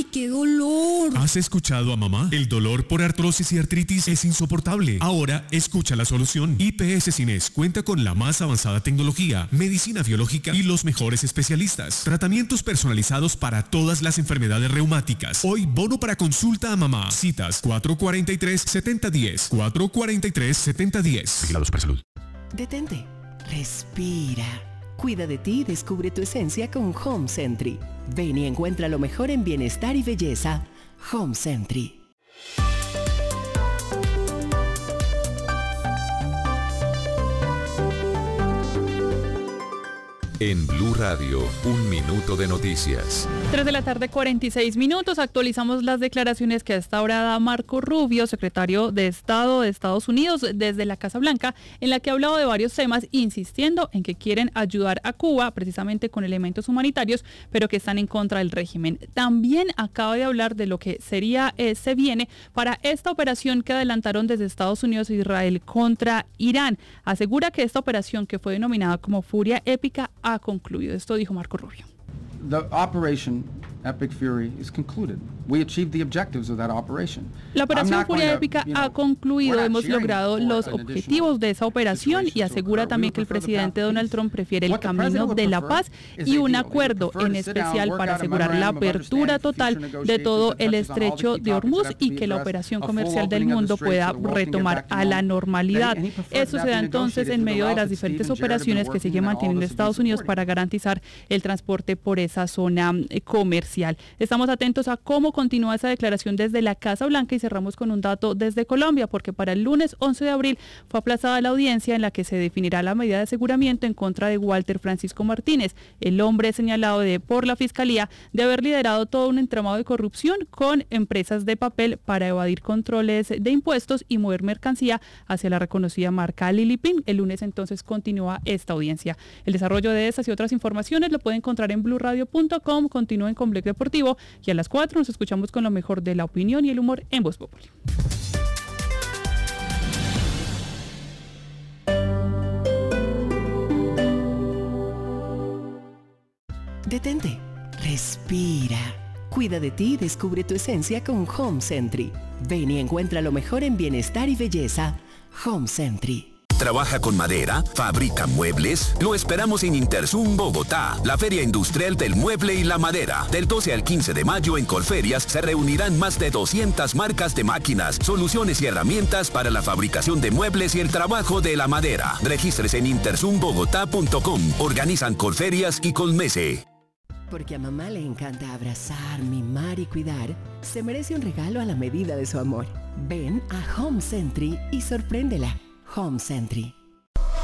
qué dolor! ¿Has escuchado a mamá? El dolor por artrosis y artritis es insoportable. Ahora escucha la solución. IPS Cines cuenta con la más avanzada tecnología, medicina biológica y los mejores especialistas. Tratamientos personalizados para todas las enfermedades reumáticas. Hoy bono para consulta a mamá. Citas 443-7010. 443-7010. Vigilado Supersalud. Detente. Respira. Cuida de ti y descubre tu esencia con Home Sentry. Ven y encuentra lo mejor en bienestar y belleza. Home Sentry. En Blue Radio, un minuto de noticias. 3:46 p.m. Actualizamos las declaraciones que a esta hora da Marco Rubio, secretario de Estado de Estados Unidos, desde la Casa Blanca, en la que ha hablado de varios temas, insistiendo en que quieren ayudar a Cuba precisamente con elementos humanitarios, pero que están en contra del régimen. También acaba de hablar de lo que se viene para esta operación que adelantaron desde Estados Unidos e Israel contra Irán. Asegura que esta operación, que fue denominada como Furia Épica, ha concluido. Esto dijo Marco Rubio. The operation Epic Fury is concluded. We achieved the objectives of that operation. La operación Furia Épica ha concluido. Hemos logrado los objetivos de esa operación y asegura también que el presidente Donald Trump prefiere el camino de la paz y un acuerdo en especial para asegurar la apertura total de todo el estrecho de Hormuz y que la operación comercial del mundo pueda retomar a la normalidad. Eso se da entonces en medio de las diferentes operaciones que sigue manteniendo Estados Unidos para garantizar el transporte por esa zona comercial. Estamos atentos a cómo continúa esa declaración desde la Casa Blanca y cerramos con un dato desde Colombia, porque para el lunes 11 de abril fue aplazada la audiencia en la que se definirá la medida de aseguramiento en contra de Walter Francisco Martínez, el hombre señalado por la Fiscalía de haber liderado todo un entramado de corrupción con empresas de papel para evadir controles de impuestos y mover mercancía hacia la reconocida marca Lilipin. El lunes entonces continúa esta audiencia. El desarrollo de estas y otras informaciones lo puede encontrar en bluradio.com. Continúen con Blog Deportivo y a las 4 nos escuchamos con lo mejor de la opinión y el humor en Voz Populi. Detente. Respira. Cuida de ti y descubre tu esencia con Home Sentry. Ven y encuentra lo mejor en bienestar y belleza. Home Sentry. ¿Trabaja con madera? ¿Fabrica muebles? Lo esperamos en Interzum Bogotá, la Feria Industrial del Mueble y la Madera. Del 12 al 15 de mayo en Colferias se reunirán más de 200 marcas de máquinas, soluciones y herramientas para la fabricación de muebles y el trabajo de la madera. Regístrese en interzumbogotá.com. Organizan Colferias y Colmese. Porque a mamá le encanta abrazar, mimar y cuidar, se merece un regalo a la medida de su amor. Ven a Home Sentry y sorpréndela. Home Sentry.